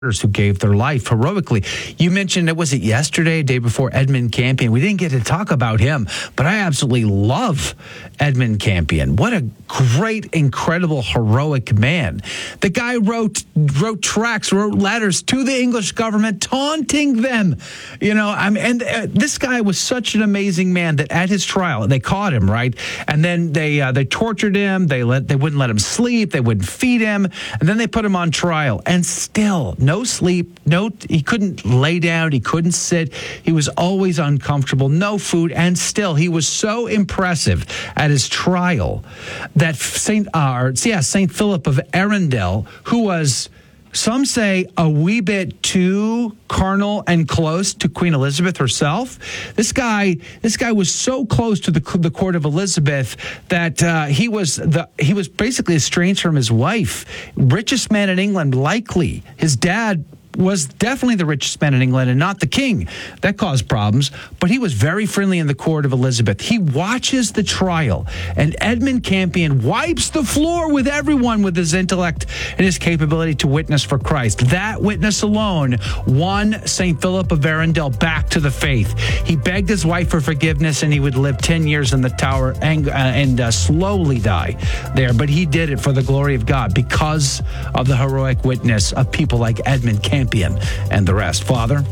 who gave their life heroically. You mentioned, was it yesterday, day before, Edmund Campion? We didn't get to talk about him, but I absolutely love Edmund Campion. What a great, incredible, heroic man. The guy wrote tracts, wrote letters to the English government, taunting them. This guy was such an amazing man that at his trial, they caught him, right? And then they tortured him. They wouldn't let him sleep. They wouldn't feed him. And then they put him on trial. And still, no sleep, he couldn't lay down, he couldn't sit, he was always uncomfortable, no food, and still he was so impressive at his trial that Saint Philip of Arundel, who was, some say, a wee bit too carnal and close to Queen Elizabeth herself. This guy was so close to the court of Elizabeth that he was basically estranged from his wife. Richest man in England, likely. His dad was definitely the richest man in England and not the king. That caused problems, but he was very friendly in the court of Elizabeth. He watches the trial, and Edmund Campion wipes the floor with everyone with his intellect and his capability to witness for Christ. That witness alone won St. Philip of Arundel back to the faith. He begged his wife for forgiveness, and he would live 10 years in the tower and slowly die there. But he did it for the glory of God because of the heroic witness of people like Edmund Campion and the rest. Father?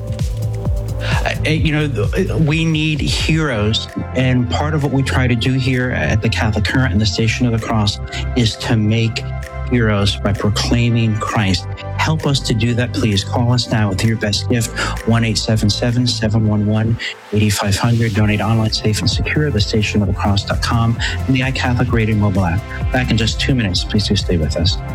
We need heroes, and part of what we try to do here at the Catholic Current and the Station of the Cross is to make heroes by proclaiming Christ. Help us to do that, please. Call us now with your best gift, 1-877-711-8500. Donate online, safe and secure, thestationofthecross.com, and the iCatholic Radio mobile app. Back in just 2 minutes. Please do stay with us.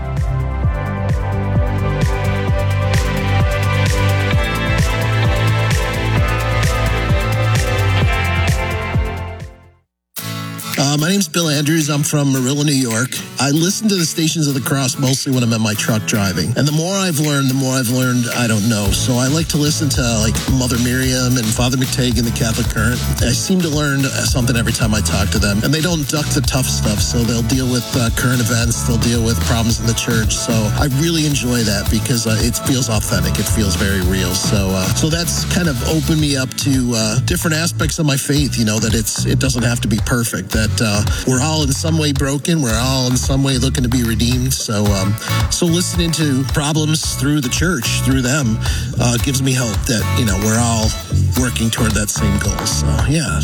My name's Bill Andrews. I'm from Marilla, New York. I listen to the Stations of the Cross mostly when I'm in my truck driving. And the more I've learned, I don't know. So I like to listen to Mother Miriam and Father McTague in the Catholic Current. I seem to learn something every time I talk to them. And they don't duck the tough stuff. So they'll deal with current events. They'll deal with problems in the church. So I really enjoy that because it feels authentic. It feels very real. So that's kind of opened me up to different aspects of my faith, that it doesn't have to be perfect, that we're all in some way broken. We're all in some way looking to be redeemed. So listening to problems through the church, through them, gives me hope that, we're all working toward that same goal. So, yeah.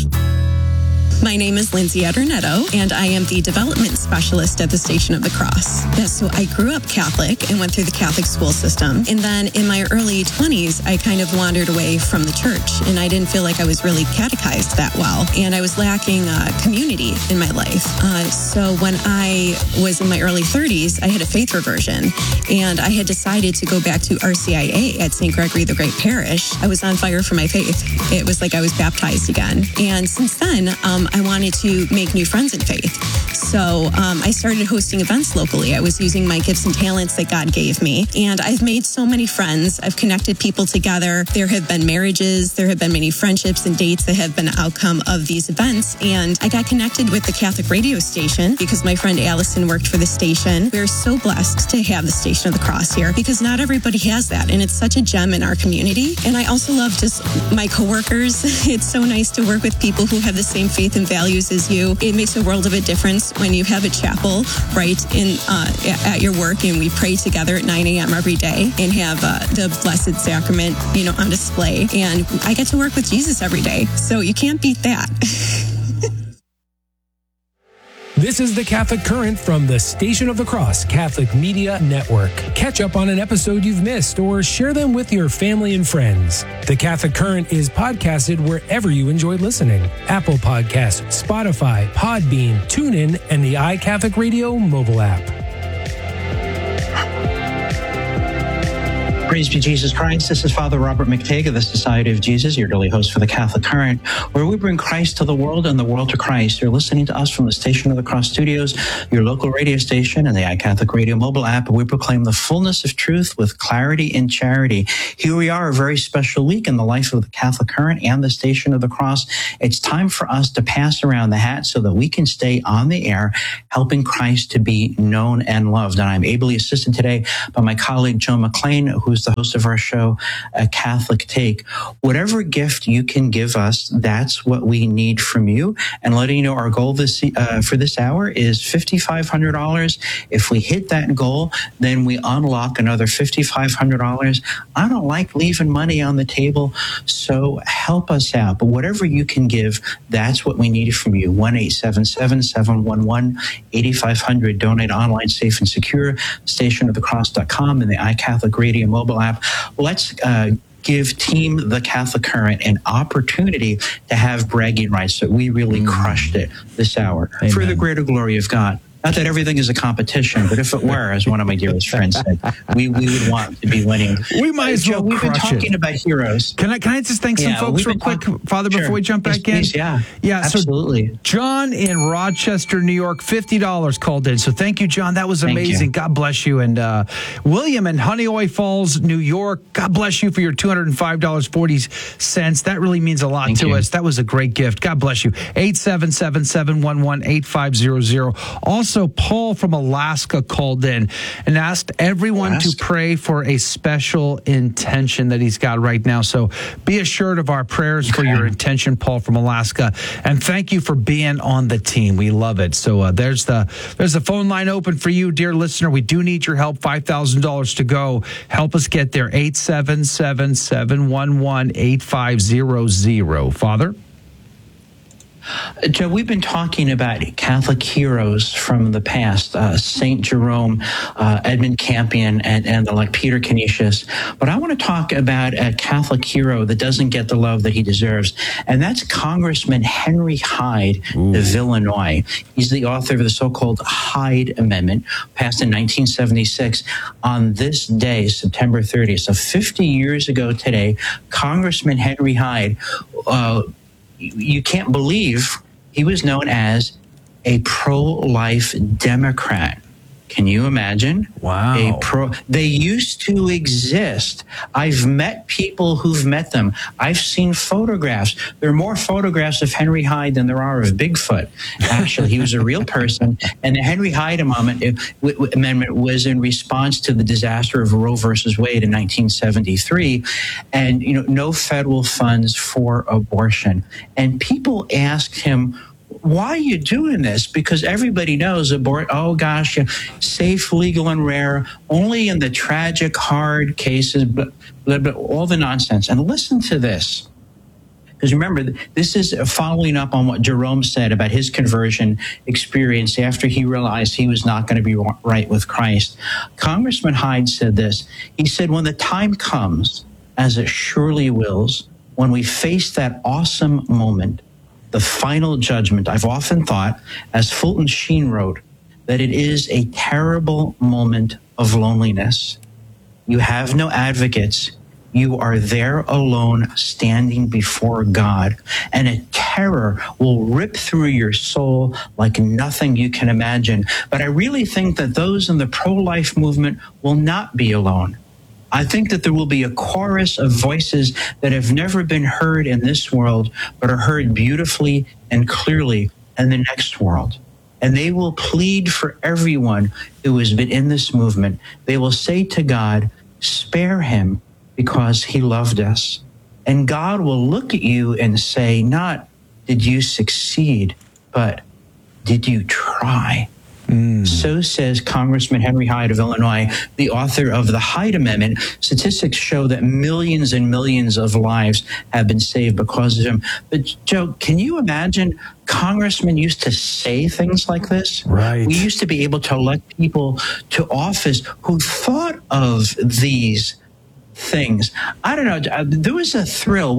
My name is Lindsay Adornetto, and I am the development specialist at the Station of the Cross. Yeah, so I grew up Catholic and went through the Catholic school system. And then in my early 20s, I kind of wandered away from the church, and I didn't feel like I was really catechized that well. And I was lacking community in my life. So when I was in my early 30s, I had a faith reversion, and I had decided to go back to RCIA at St. Gregory the Great Parish. I was on fire for my faith. It was like I was baptized again. And since then, I wanted to make new friends in faith. So I started hosting events locally. I was using my gifts and talents that God gave me. And I've made so many friends. I've connected people together. There have been marriages. There have been many friendships and dates that have been an outcome of these events. And I got connected with the Catholic radio station because my friend Allison worked for the station. We're so blessed to have the Station of the Cross here because not everybody has that. And it's such a gem in our community. And I also love just my coworkers. It's so nice to work with people who have the same faith and values as you. It makes a world of a difference when you have a chapel right in at your work, and we pray together at 9 a.m. every day and have the Blessed Sacrament, on display. And I get to work with Jesus every day. So you can't beat that. This is the Catholic Current from the Station of the Cross Catholic Media Network. Catch up on an episode you've missed or share them with your family and friends. The Catholic Current is podcasted wherever you enjoy listening. Apple Podcasts, Spotify, Podbean, TuneIn, and the iCatholic Radio mobile app. Praise be Jesus Christ. This is Father Robert McTague of the Society of Jesus, your daily host for the Catholic Current, where we bring Christ to the world and the world to Christ. You're listening to us from the Station of the Cross Studios, your local radio station, and the iCatholic Radio mobile app. We proclaim the fullness of truth with clarity and charity. Here we are, a very special week in the life of the Catholic Current and the Station of the Cross. It's time for us to pass around the hat so that we can stay on the air, helping Christ to be known and loved. And I'm ably assisted today by my colleague, Joe McLean, who's who's the host of our show, A Catholic Take. Whatever gift you can give us, that's what we need from you. And letting you know our goal for this hour is $5,500. If we hit that goal, then we unlock another $5,500. I don't like leaving money on the table, so help us out. But whatever you can give, that's what we need from you. 1-877-711-8500. Donate online, safe and secure. stationofthecross.com and the iCatholic Radio mobile app. Let's give Team The Catholic Current an opportunity to have bragging rights that we really crushed it this hour. Amen. For the greater glory of God. Not that everything is a competition, but if it were, as one of my dearest friends said, we would want to be winning. We might as well We've been talking about heroes. Can I just thank some folks real quick, Father, before we jump back in? Please, yeah, absolutely. So John in Rochester, New York, $50 called in. So thank you, John. That was amazing. God bless you. And William in Honeoye Falls, New York, God bless you for your $205.40. That really means a lot to us. That was a great gift. God bless you. 877-711-8500. Also, Paul from Alaska called in and asked everyone to pray for a special intention that he's got right now. So be assured of our prayers for your intention, Paul from Alaska. And thank you for being on the team. We love it. So there's the phone line open for you, dear listener. We do need your help. $5,000 to go. Help us get there. 877-711-8500. Father? Joe, we've been talking about Catholic heroes from the past, St. Jerome, Edmund Campion, and the like Peter Canisius. But I want to talk about a Catholic hero that doesn't get the love that he deserves, and that's Congressman Henry Hyde of Illinois. He's the author of the so-called Hyde Amendment, passed in 1976. On this day, September 30th, so 50 years ago today, Congressman Henry Hyde, you can't believe he was known as a pro-life Democrat. Can you imagine? Wow. They used to exist. I've met people who've met them. I've seen photographs. There are more photographs of Henry Hyde than there are of Bigfoot. Actually, he was a real person. And the Henry Hyde Amendment was in response to the disaster of Roe versus Wade in 1973. And, no federal funds for abortion. And people asked him, why are you doing this? Because everybody knows safe, legal, and rare, only in the tragic, hard cases, but all the nonsense. And listen to this. Because remember, this is following up on what Jerome said about his conversion experience after he realized he was not going to be right with Christ. Congressman Hyde said this. He said, when the time comes, as it surely wills, when we face that awesome moment, the final judgment, I've often thought, as Fulton Sheen wrote, that it is a terrible moment of loneliness. You have no advocates. You are there alone, standing before God, and a terror will rip through your soul like nothing you can imagine. But I really think that those in the pro-life movement will not be alone. I think that there will be a chorus of voices that have never been heard in this world, but are heard beautifully and clearly in the next world. And they will plead for everyone who has been in this movement. They will say to God, spare him because he loved us. And God will look at you and say, not did you succeed, but did you try? So says Congressman Henry Hyde of Illinois, the author of the Hyde Amendment. Statistics show that millions and millions of lives have been saved because of him. But Joe, can you imagine congressmen used to say things like this? Right. We used to be able to elect people to office who thought of these things. I don't know. There was a thrill.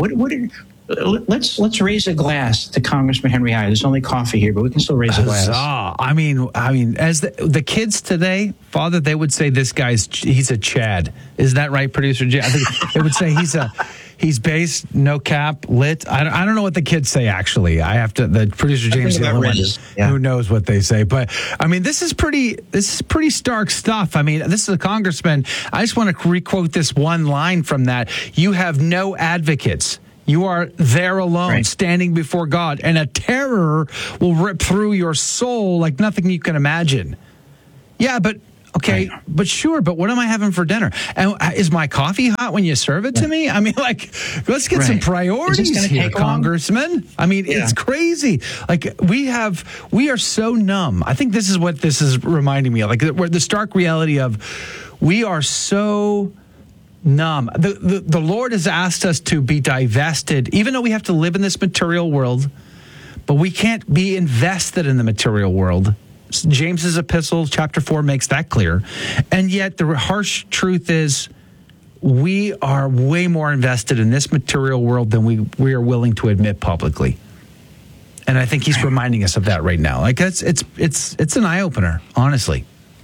Let's raise a glass to Congressman Henry Hyde. There's only coffee here, but we can still raise a glass. I mean, as the kids today, Father, they would say he's a Chad. Is that right, producer Jay? I think they would say he's based, no cap, lit. I don't know what the kids say, actually. The producer James, the only one who knows what they say. But I mean, this is pretty stark stuff. I mean, this is a congressman. I just want to requote this one line from that. You have no advocates. You are there alone, standing before God, and a terror will rip through your soul like nothing you can imagine. Yeah, but Okay, Right. but what am I having for dinner? And is my coffee hot when you serve it to me? I mean, like, let's get some Right. priorities Is this gonna here, take long? Congressman. I mean, it's crazy. Like, we are so numb. I think this is what this is reminding me of. Like, the stark reality of we are so numb. The Lord has asked us to be divested, even though we have to live in this material world, but we can't be invested in the material world. James's epistle, chapter 4, makes that clear. And yet the harsh truth is we are way more invested in this material world than we are willing to admit publicly. And I think he's reminding us of that right now. Like, it's an eye-opener, honestly.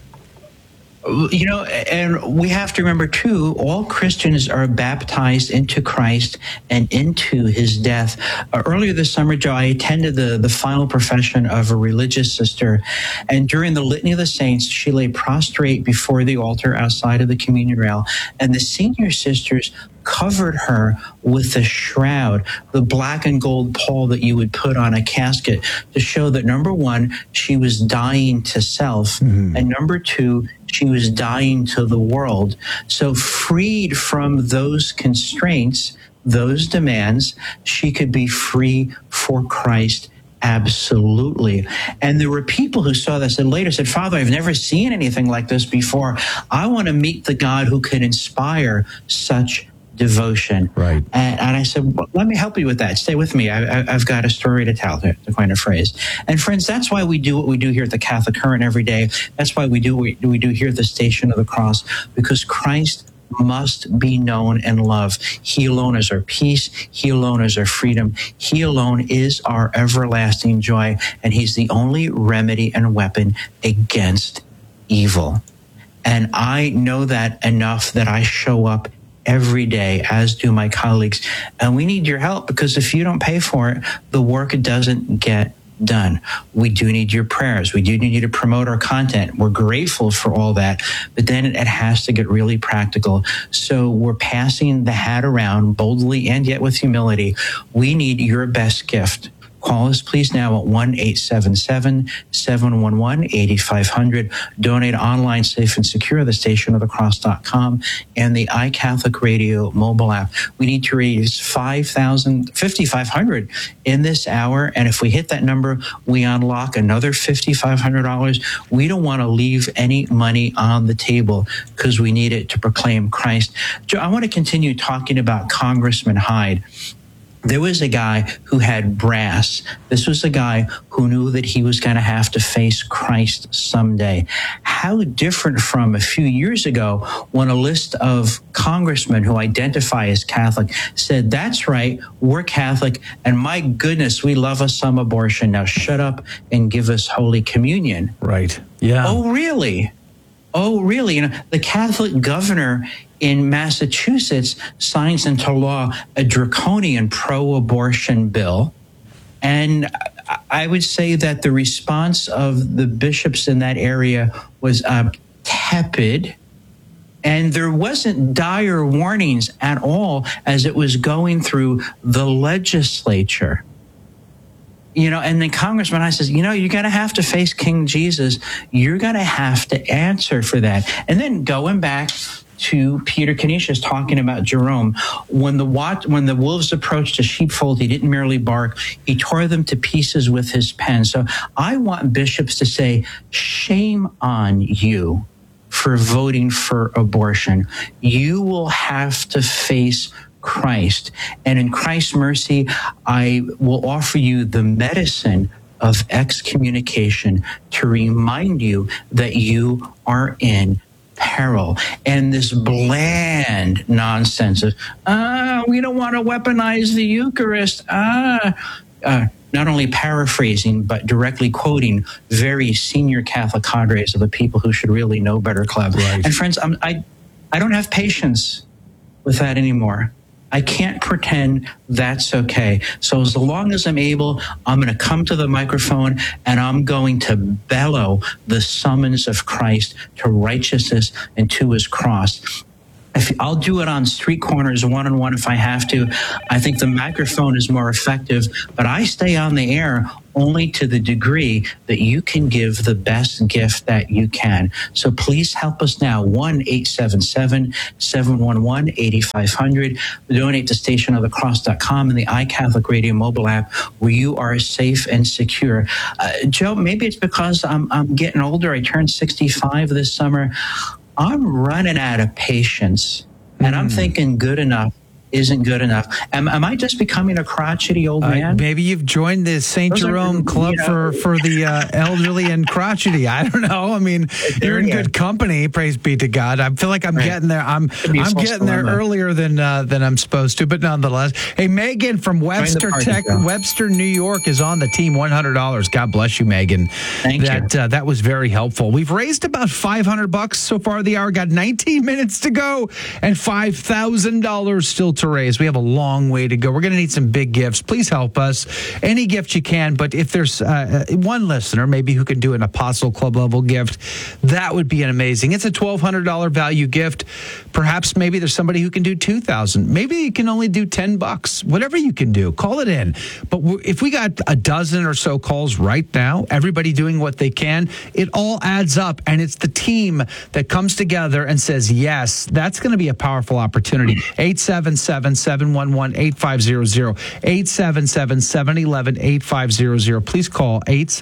You know, and we have to remember, too, all Christians are baptized into Christ and into his death. Earlier this summer, Joe, I attended the final profession of a religious sister. And during the Litany of the Saints, she lay prostrate before the altar outside of the communion rail. And the senior sisters covered her with a shroud, the black and gold pall that you would put on a casket, to show that, number one, she was dying to self, and number two, she was dying to the world. So freed from those constraints, those demands, she could be free for Christ. Absolutely. And there were people who saw this and later said, Father, I've never seen anything like this before. I want to meet the God who can inspire such devotion. Right. And I said, well, let me help you with that. Stay with me. I've got a story to tell, to coin a phrase. And friends, that's why we do what we do here at the Catholic Current every day. That's why we do what we do here at the Station of the Cross, because Christ must be known and loved. He alone is our peace. He alone is our freedom. He alone is our everlasting joy. And he's the only remedy and weapon against evil. And I know that enough that I show up every day, as do my colleagues. And we need your help, because if you don't pay for it, the work doesn't get done. We do need your prayers. We do need you to promote our content. We're grateful for all that, but then it has to get really practical. So we're passing the hat around boldly and yet with humility. We need your best gift. Call us, please, now at 1-877-711-8500. Donate online, safe and secure, at thestationofthecross.com and the iCatholic Radio mobile app. We need to raise $5,500 in this hour. And if we hit that number, we unlock another $5,500. We don't want to leave any money on the table because we need it to proclaim Christ. Joe, I want to continue talking about Congressman Hyde. There was a guy who had brass. This was a guy who knew that he was going to have to face Christ someday. How different from a few years ago when a list of congressmen who identify as Catholic said, that's right, we're Catholic, and my goodness, we love us some abortion. Now shut up and give us Holy Communion. Right. Yeah. Oh, really? Oh, really? You know, the Catholic governor in Massachusetts signs into law a draconian pro-abortion bill. And I would say that the response of the bishops in that area was tepid. And there wasn't dire warnings at all as it was going through the legislature. You know, and then Congressman Hyde says, you know, you're going to have to face King Jesus. You're going to have to answer for that. And then going back to Peter Canisius talking about Jerome, when the wolves approached a sheepfold, he didn't merely bark, he tore them to pieces with his pen. So I want bishops to say, shame on you for voting for abortion. You will have to face Christ. And in Christ's mercy, I will offer you the medicine of excommunication to remind you that you are in peril. And this bland nonsense of, we don't want to weaponize the Eucharist. Not only paraphrasing, but directly quoting very senior Catholic cadres of the people who should really know better club. Right. And friends, I don't have patience with that anymore. I can't pretend that's okay. So as long as I'm able, I'm going to come to the microphone and I'm going to bellow the summons of Christ to righteousness and to his cross. I'll do it on street corners one-on-one if I have to. I think the microphone is more effective, but I stay on the air only to the degree that you can give the best gift that you can. So please help us now. 1-877-711-8500. Donate to stationofthecross.com and the iCatholic Radio mobile app, where you are safe and secure. Joe, maybe it's because I'm getting older. I turned 65 this summer. I'm running out of patience, and I'm thinking good enough isn't good enough. Am I just becoming a crotchety old man? Maybe you've joined the St. Jerome Club for the elderly and crotchety. I don't know. I mean, you're in good company. Praise be to God. I feel like I'm getting there. I'm getting there earlier than I'm supposed to, but nonetheless. Hey, Megan from Webster, New York is on the team. $100. God bless you, Megan. Thank you. That was very helpful. We've raised about $500 so far of the hour. Got 19 minutes to go and $5,000 still to raise. We have a long way to go. We're going to need some big gifts. Please help us. Any gift you can, but if there's one listener maybe who can do an Apostle Club level gift, that would be amazing. It's a $1,200 value gift. Perhaps maybe there's somebody who can do $2,000. Maybe you can only do $10. Whatever you can do, call it in. But if we got a dozen or so calls right now, everybody doing what they can, it all adds up, and it's the team that comes together and says, yes, that's going to be a powerful opportunity. 877-711-8500, 877-711-8500. Please call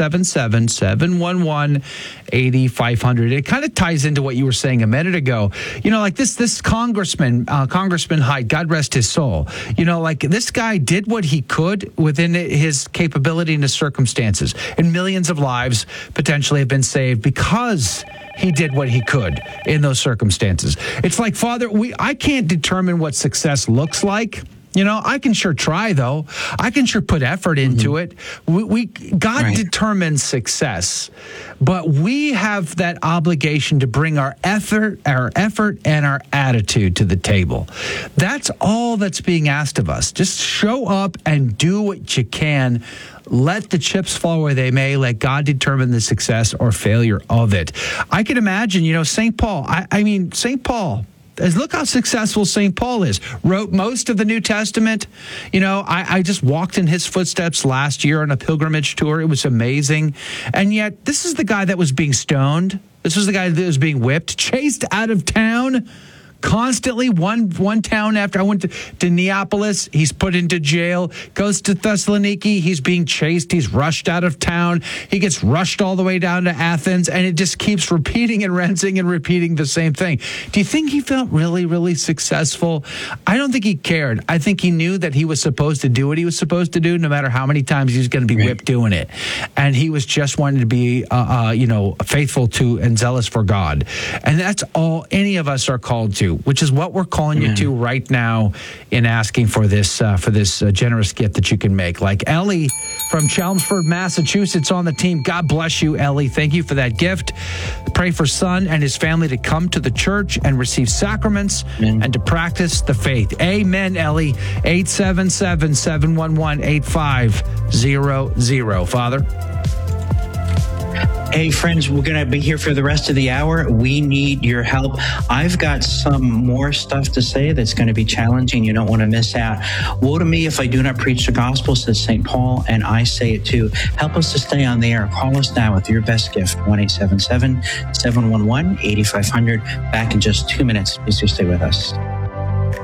877-711-8500. It kind of ties into what you were saying a minute ago. You know, like this Congressman Haidt, God rest his soul. You know, like this guy did what he could within his capability and his circumstances, and millions of lives potentially have been saved because he did what he could in those circumstances. It's like, Father, I can't determine what success looks like. You know, I can sure try, though. I can sure put effort into it. God determines success, but we have that obligation to bring our effort and our attitude to the table. That's all that's being asked of us. Just show up and do what you can. Let the chips fall where they may. Let God determine the success or failure of it. I can imagine, you know, St. Paul. St. Paul. Look how successful St. Paul is. Wrote most of the New Testament. You know, I just walked in his footsteps last year on a pilgrimage tour. It was amazing. And yet, this is the guy that was being stoned. This was the guy that was being whipped, chased out of town. Constantly, one town after. I went to Neapolis. He's put into jail. Goes to Thessaloniki. He's being chased. He's rushed out of town. He gets rushed all the way down to Athens, and it just keeps repeating and rinsing and repeating the same thing. Do you think he felt really, really successful? I don't think he cared. I think he knew that he was supposed to do what he was supposed to do, no matter how many times he was going to be whipped doing it. And he was just wanting to be, faithful to and zealous for God. And that's all any of us are called to, which is what we're calling you to right now in asking for this generous gift that you can make. Like Ellie from Chelmsford, Massachusetts on the team. God bless you, Ellie. Thank you for that gift. Pray for son and his family to come to the church and receive sacraments and to practice the faith. Amen, Ellie. 877-711-8500. Father? Hey, friends, we're going to be here for the rest of the hour. We need your help. I've got some more stuff to say that's going to be challenging. You don't want to miss out. Woe to me if I do not preach the gospel, says St. Paul, and I say it too. Help us to stay on the air. Call us now with your best gift, 1-877-711-8500. Back in just 2 minutes. Please do stay with us.